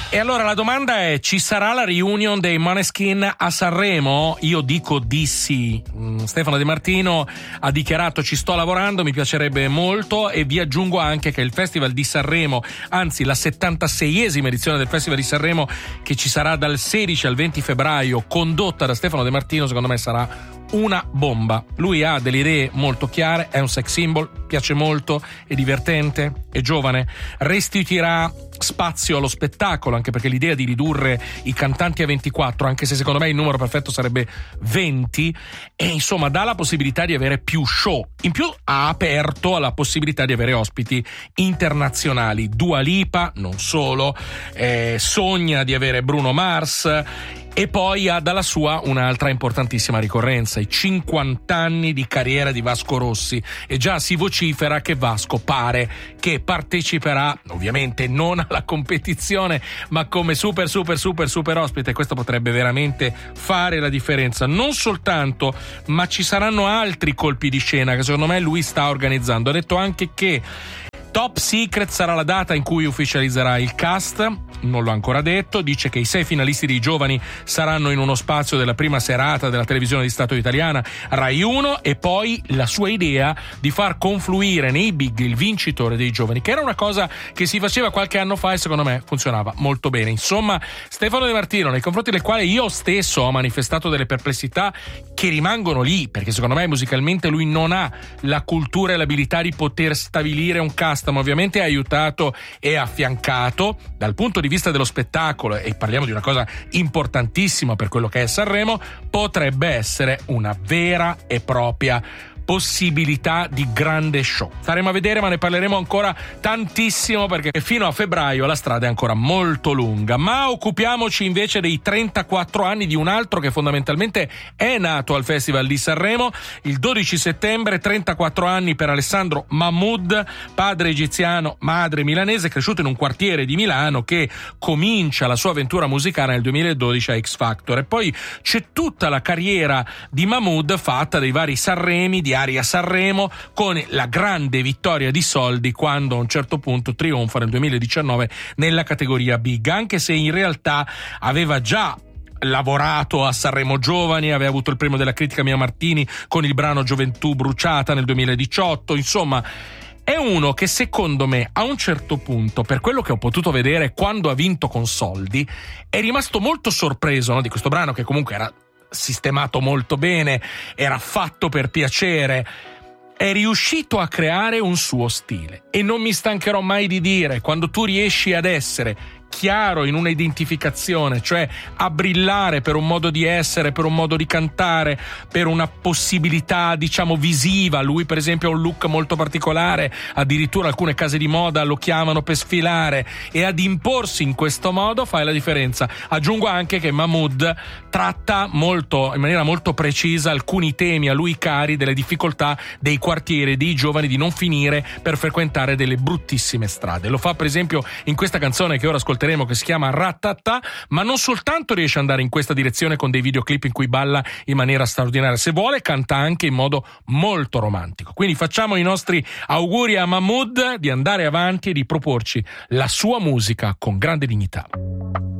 E allora la domanda è: ci sarà la reunion dei Måneskin a Sanremo? Io dico di sì. Stefano De Martino ha dichiarato: ci sto lavorando, mi piacerebbe molto, e vi aggiungo anche che il Festival di Sanremo, anzi la 76esima edizione del Festival di Sanremo, che ci sarà dal 16 al 20 febbraio, condotta da Stefano De Martino, secondo me sarà una bomba. Lui ha delle idee molto chiare, è un sex symbol, piace molto, è divertente, è giovane, restituirà spazio allo spettacolo, anche perché l'idea di ridurre i cantanti a 24, anche se secondo me il numero perfetto sarebbe 20, e insomma dà la possibilità di avere più show. In più ha aperto alla possibilità di avere ospiti internazionali, Dua Lipa, non solo, sogna di avere Bruno Mars, e poi ha dalla sua un'altra importantissima ricorrenza, i 50 anni di carriera di Vasco Rossi, e già si vocifera che Vasco pare che parteciperà, ovviamente non alla competizione, ma come super ospite. Questo potrebbe veramente fare la differenza. Non soltanto, ma ci saranno altri colpi di scena che secondo me lui sta organizzando. Ha detto anche che Top Secret sarà la data in cui ufficializzerà il cast, non l'ho ancora detto. Dice che i 6 finalisti dei giovani saranno in uno spazio della prima serata della televisione di Stato italiana Rai 1, e poi la sua idea di far confluire nei big il vincitore dei giovani, che era una cosa che si faceva qualche anno fa e secondo me funzionava molto bene. Insomma, Stefano De Martino, nei confronti del quale io stesso ho manifestato delle perplessità che rimangono lì, perché secondo me musicalmente lui non ha la cultura e l'abilità di poter stabilire un cast, ma ovviamente ha aiutato e affiancato dal punto di vista dello spettacolo, e parliamo di una cosa importantissima per quello che è Sanremo. Potrebbe essere una vera e propria possibilità di grande show. Staremo a vedere, ma ne parleremo ancora tantissimo, perché fino a febbraio la strada è ancora molto lunga. Ma occupiamoci invece dei 34 anni di un altro che fondamentalmente è nato al Festival di Sanremo il 12 settembre, 34 anni per Alessandro Mahmood, padre egiziano, madre milanese, cresciuto in un quartiere di Milano, che comincia la sua avventura musicale nel 2012 a X Factor. E poi c'è tutta la carriera di Mahmood fatta dei vari Sanremi, di Aria Sanremo, con la grande vittoria di Soldi, quando a un certo punto trionfa nel 2019 nella categoria Big, anche se in realtà aveva già lavorato a Sanremo Giovani, aveva avuto il premio della critica Mia Martini con il brano Gioventù Bruciata nel 2018. Insomma, è uno che secondo me a un certo punto, per quello che ho potuto vedere quando ha vinto con Soldi, è rimasto molto sorpreso, no, di questo brano, che comunque era sistemato molto bene, era fatto per piacere. È riuscito a creare un suo stile, e non mi stancherò mai di dire, quando tu riesci ad essere chiaro in una identificazione, cioè a brillare per un modo di essere, per un modo di cantare, per una possibilità diciamo visiva. Lui per esempio ha un look molto particolare, addirittura alcune case di moda lo chiamano per sfilare, e ad imporsi in questo modo fai la differenza. Aggiungo anche che Mahmood tratta in maniera molto precisa alcuni temi a lui cari, delle difficoltà dei quartieri, dei giovani, di non finire per frequentare delle bruttissime strade. Lo fa per esempio in questa canzone che ora ascolteremo, che si chiama Ratata, ma non soltanto riesce ad andare in questa direzione con dei videoclip in cui balla in maniera straordinaria, se vuole canta anche in modo molto romantico. Quindi facciamo i nostri auguri a Mahmood di andare avanti e di proporci la sua musica con grande dignità.